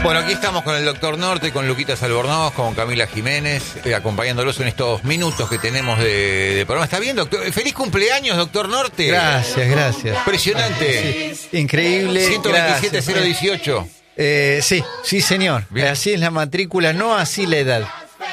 Bueno, aquí estamos con el Doctor Norte, con Luquitas Albornoz, con Camila Jiménez, acompañándolos en estos minutos que tenemos de programa. ¿Está bien, doctor? ¡Feliz cumpleaños, Doctor Norte! Gracias. Impresionante. Sí, increíble. 127-018. Sí, señor. Bien. Así es la matrícula, no así la edad.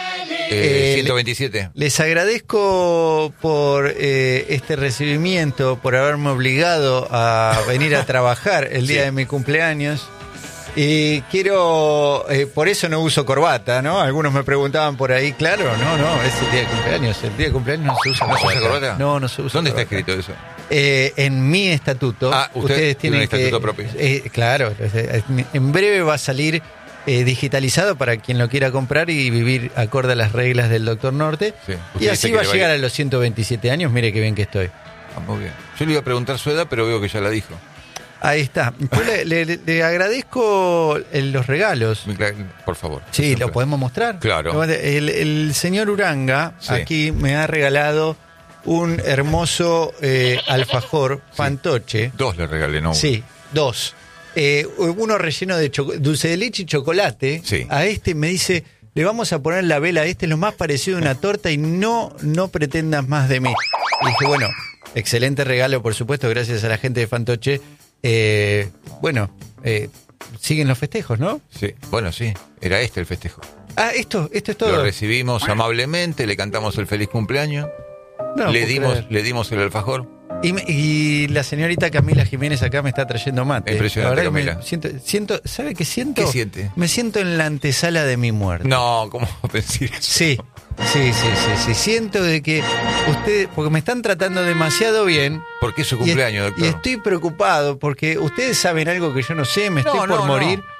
127. Les agradezco por este recibimiento, por haberme obligado a venir a trabajar el día de mi cumpleaños. Y quiero, por eso no uso corbata, ¿no? Algunos me preguntaban por ahí, claro, no, es el día de cumpleaños. El día de cumpleaños no se usa ¿No se usa corbata? No se usa. ¿Dónde corbata. está escrito eso? En mi estatuto. Ustedes tienen un estatuto que, propio. Claro, en breve va a salir digitalizado para quien lo quiera comprar y vivir acorde a las reglas del Doctor Norte. Sí. Y así va a llegar a los 127 años, mire qué bien que estoy. Muy bien. Yo le iba a preguntar su edad, pero veo que ya la dijo. Ahí está. Yo le agradezco los regalos. Por favor. Sí, ¿lo podemos mostrar? Claro. El señor Uranga aquí me ha regalado un hermoso alfajor fantoche. 2 le regalé, ¿no? Sí, 2. Uno relleno de dulce de leche y chocolate. Sí. A este me dice, le vamos a poner la vela a este, es lo más parecido a una torta y no pretendas más de mí. Y dije, bueno, excelente regalo, por supuesto, gracias a la gente de Fantoche. Siguen los festejos, ¿no? Sí, bueno, sí, era el festejo. Esto es todo. Lo recibimos amablemente, le cantamos el feliz cumpleaños, No, le dimos el alfajor. Y la señorita Camila Jiménez acá me está trayendo mate. Impresionante, La verdad Camila. que siento, ¿sabe qué siento? ¿Qué siente? Me siento en la antesala de mi muerte. No, ¿cómo decir eso? Sí. Siento de que ustedes, porque me están tratando demasiado bien. Porque es su cumpleaños, doctor. Y estoy preocupado porque ustedes saben algo que yo no sé, estoy por morir.